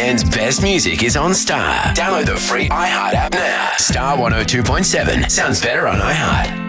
Queensland's best music is on Star. Download the free iHeart app now. Star 102.7 sounds better on iHeart.